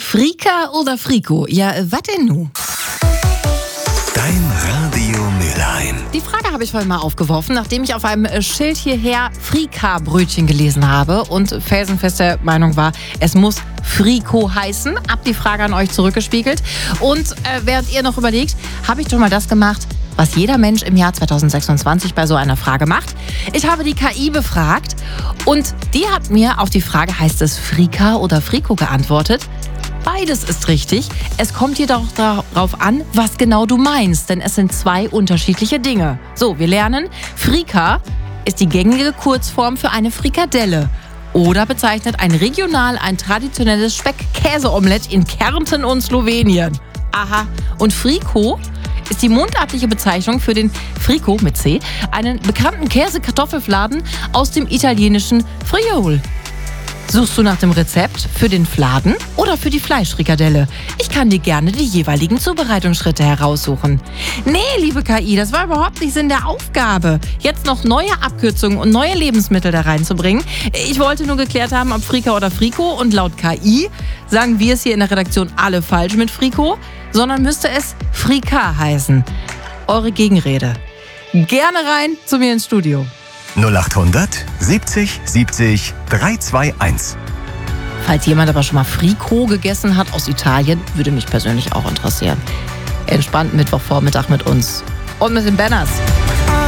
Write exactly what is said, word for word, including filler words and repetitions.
Frika oder Friko? Ja, was denn nun? Dein Radio Mülheim. Die Frage habe ich vorhin mal aufgeworfen, nachdem ich auf einem Schild hierher Frika-Brötchen gelesen habe und felsenfester Meinung war, es muss Friko heißen. Hab die Frage an euch zurückgespiegelt. Und äh, während ihr noch überlegt, habe ich doch mal das gemacht, was jeder Mensch im Jahr zweitausendsechsundzwanzig bei so einer Frage macht. Ich habe die K I befragt und die hat mir auf die Frage, heißt es Frika oder Friko, geantwortet. Beides ist richtig. Es kommt jedoch darauf an, was genau du meinst, denn es sind zwei unterschiedliche Dinge. So, wir lernen, Frika ist die gängige Kurzform für eine Frikadelle oder bezeichnet ein regional, ein traditionelles Speck-Käse-Omelett in Kärnten und Slowenien. Aha. Und Friko ist die mundartliche Bezeichnung für den Frico mit C, einen bekannten Käse-Kartoffelfladen aus dem italienischen Friul. Suchst du nach dem Rezept für den Fladen oder für die Fleischfrikadelle? Ich kann dir gerne die jeweiligen Zubereitungsschritte heraussuchen. Nee, liebe K I, das war überhaupt nicht Sinn der Aufgabe, jetzt noch neue Abkürzungen und neue Lebensmittel da reinzubringen. Ich wollte nur geklärt haben, ob Frika oder Friko, und laut K I sagen wir es hier in der Redaktion alle falsch mit Friko, sondern müsste es Frika heißen. Eure Gegenrede. Gerne rein zu mir ins Studio. null achthundert siebzig siebzig dreihunderteinundzwanzig. Falls jemand aber schon mal Friko gegessen hat aus Italien, würde mich persönlich auch interessieren. Entspannt Mittwochvormittag mit uns und mit den Banners.